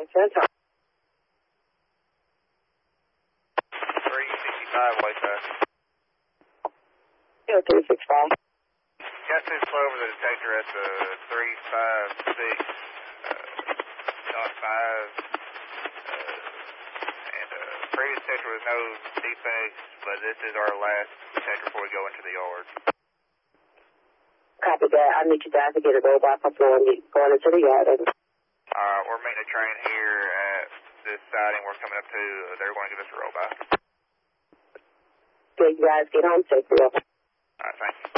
Center. 365 Wayside. 0365. Got 6 Clover, the detector at the 356, dot 5, and previous detector with no defects, but this is our last detector before we go into the yard. Copy that. I need you guys to get a robot before going into the yard. We're meeting a train here at this siding we're coming up to. They're going to give us a robot. Okay, you guys get home safely. Alright, thank you.